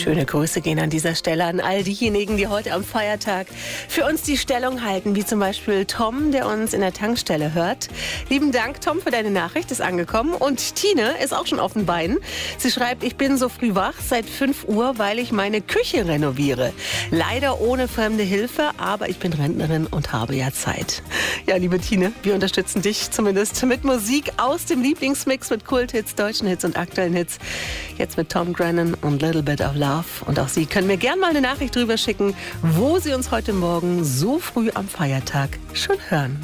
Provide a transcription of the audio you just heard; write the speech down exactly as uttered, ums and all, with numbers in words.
Schöne Grüße gehen an dieser Stelle an all diejenigen, die heute am Feiertag für uns die Stellung halten, wie zum Beispiel Tom, der uns in der Tankstelle hört. Lieben Dank, Tom, für deine Nachricht, ist angekommen. Und Tine ist auch schon auf den Beinen. Sie schreibt, ich bin so früh wach, seit fünf Uhr, weil ich meine Küche renoviere. Leider ohne fremde Hilfe, aber ich bin Rentnerin und habe ja Zeit. Ja, liebe Tine, wir unterstützen dich zumindest mit Musik aus dem Lieblingsmix mit Kulthits, deutschen Hits und aktuellen Hits. Jetzt mit Tom Grennan und Little Bit of Love. Und auch Sie können mir gerne mal eine Nachricht drüber schicken, wo Sie uns heute Morgen so früh am Feiertag schon hören.